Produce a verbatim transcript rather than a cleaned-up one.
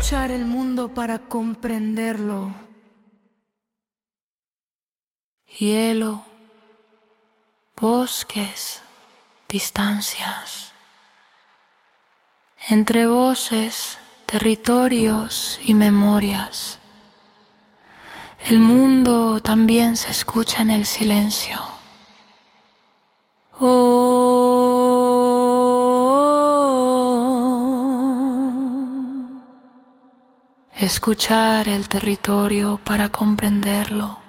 Escuchar el mundo para comprenderlo. Hielo, bosques, distancias. Entre voces, territorios y memorias. El mundo también se escucha en el silencio. Oh, escuchar el territorio para comprenderlo.